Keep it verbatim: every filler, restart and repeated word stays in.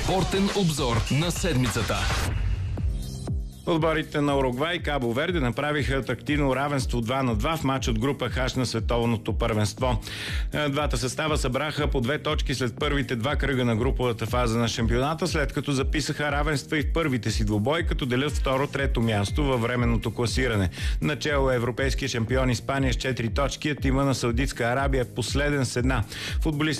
Спортен обзор на седмицата. Отборите на Уругвай и Кабо Верде направиха тактично равенство два на два в матч от група Х на световното първенство. Двата състава събраха по две точки след първите два кръга на груповата фаза на шампионата, след като записаха равенства и в първите си двубой, като делят второ-трето място във временното класиране. Начело е европейския шампион Испания с четири точки, а тима на Саудитска Арабия е последен с една. Футболистите